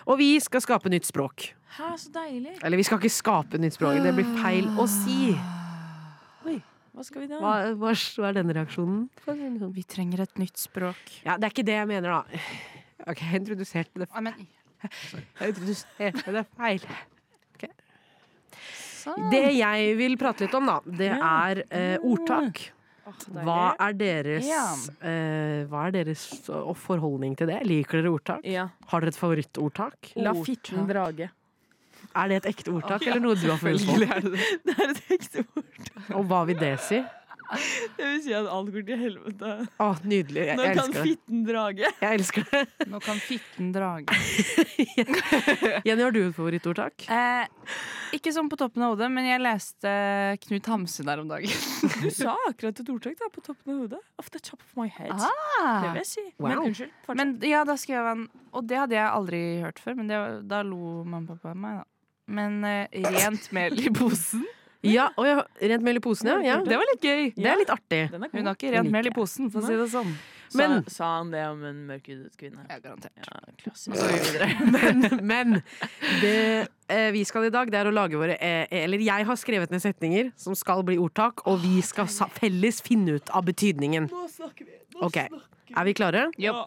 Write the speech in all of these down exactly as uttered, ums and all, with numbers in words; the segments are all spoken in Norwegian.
Og vi skal skape nytt språk. Hæ, så deilig. Eller vi skal ikke skape nytt språk, det blir feil å si. Oi, hva skal vi da? Hva, hva, hva er denne reaksjonen? Vi trenger et nytt språk. Ja, det er ikke det jeg mener da. Ok, jeg introduserte det Ah, men, Jeg introduserte det feil. Okay. sånn. Det jeg vil prate litt om da, det er eh, ordtak. Hva er deres Ja. eh, Hva er deres uh, forholdning til det? Liker dere ordtak? Ja. Har dere et favorittordtak? La fitten drage. Er det et ekte ordtak, eller noe du har funnet på? Det er et ekte ord. Og hva vil det si? Det vil si at alt går til helvete. Å, nydelig. Jeg, Nå jeg kan elsker det. fitten drage. Jeg elsker det. Nå kan fitten drage. Jenny, har du et favorittordtak? Eh, ikke sånn på toppen av hodet, men jeg leste Knut Hamsun der om dagen. Du sa akkurat et ordtak da, på toppen av hodet. Off the top of my head. Det Ah. vil jeg si. Wow. Men unnskyld, fortsett. Men ja, da skrev han, og det hadde jeg aldri hørt før, men det, da lo mamma og pappa av meg da. Men eh, rent mel i posen. Ja, og ja, rent mel i posen, ja. ja. Det var litt gøy. Det er litt artig. Den er Hun god. har ikke rent mel i posen, for å si det sånn. Men- sa, sa han det om en mørkhudet kvinne? Ja, garantert. Ja, klassisk. Men, men det eh, vi skal i dag, det er å lage våre eh, Eller jeg har skrevet ned setninger som skal bli ordtak, og vi skal sa felles finne ut av betydningen. Nå snakker vi. Nå Ok, er vi klare? Ja.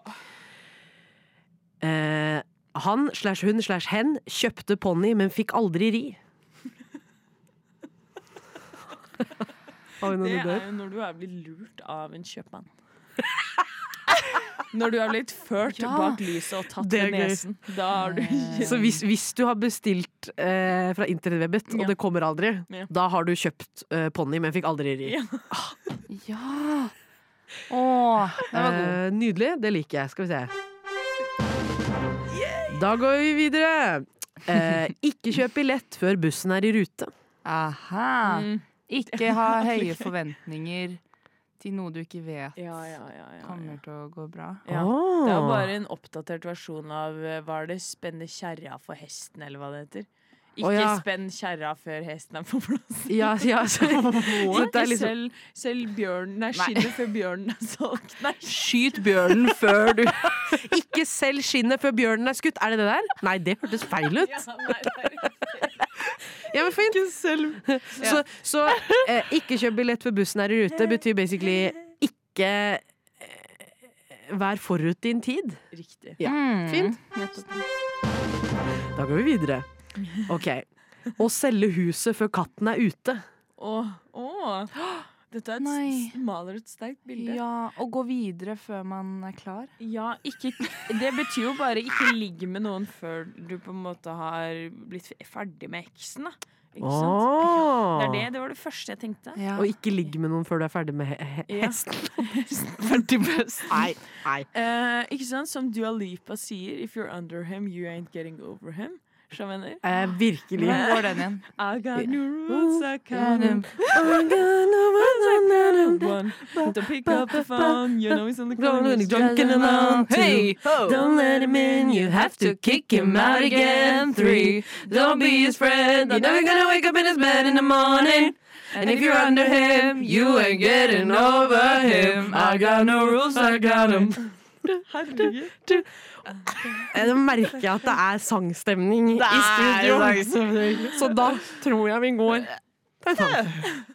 Eh, han slash hun slash hen kjøpte ponni, men fikk aldri ri. Har vi noen Det ideer? er jo når du er blitt lurt av en kjøpmann. Når du er blitt ført Ja. bak lyset og tatt Det er ved gøy. nesen. Da har du Så hvis, hvis du har bestilt eh, fra internettwebbet, og Ja. det kommer aldri, Ja. da har du kjøpt eh, ponni, men fikk aldri ri. Ja. Ja. Åh, det var god. Eh, nydelig, det liker jeg. Skal vi se. Da går vi videre. Eh, ikke kjøp billett før bussen er i rute. Aha. Mm. Ikke ha høye forventninger til noe du ikke vet Ja, ja, ja, ja, ja. kommer til å gå bra. Ja. Åh. Det er jo bare en oppdatert versjon av eh, Hva er det? Spenne kjerra for hesten, eller hva det heter. Ikke Å, ja. spenn kjerra før hesten er på plass. Ja, ja, så, så det Ikke er liksom selv, selv bjørnen Nei, skinnet før bjørnen er solgt. Nei, Skyt bjørnen før du Ikke selg skinnet før bjørnen er skutt. Er det det der? Nei, det hørtes feil ut. ja, nei, nei. Ja, men fint. Så, så eh, ikke kjøp billett før bussen er i rute betyr basically ikke eh, vær forut din tid. Riktig. Ja, Mm. fint. Da går vi videre. Ok. Å selge huset før katten er ute. Åh, åh. Dette er et Nei. s- maler et sterkt bilde. Ja. Ja, og gå videre før man er klar. ikke, det betyr jo bare ikke ligge med noen før du på en måte har blitt ferdig med eksen, da. Ikke sant? Det er det, det var det første jeg tenkte. Ja. Og ikke ligge med noen før du er ferdig med he he Ja. hesten. Ferdig med hesten. Nei, nei. Eh, ikke sant? Som Dua Lipa sier, if you're under him, you ain't getting over him. Skjønner du? Eh, virkelig. Hvordan går den igjen? I got new rules, I count Ja, them. One, don't pick up the phone, you know he's on the corner, he's drunk and alone. Hey, ho. Don't let him in, you have to kick him out again. Three, don't be his friend, you're never gonna wake up in his bed in the morning. And if you're under him, you ain't getting over him. I got no rules, I got him. Herregud. Jeg merker at det er sangstemning Det i er studio. sangstemning. Så da tror jeg vi går til sang.